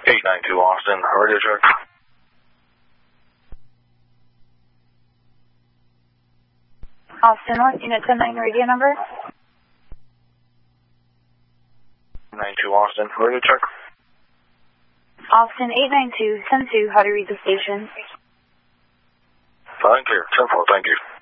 892 Austin, radio check. Austin, what unit 109 radio number? 92 Austin, radio check. Austin 892, 10-2, how to read the station. Fine, clear. 10-4, thank you.